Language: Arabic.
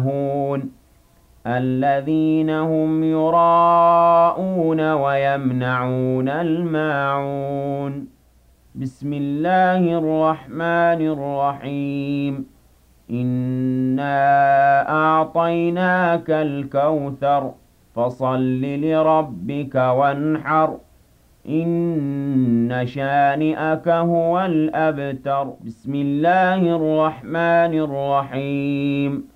الذين هم يراءون ويمنعون الماعون بسم الله الرحمن الرحيم إنا أعطيناك الكوثر فصل لربك وانحر إن شانئك هو الأبتر بسم الله الرحمن الرحيم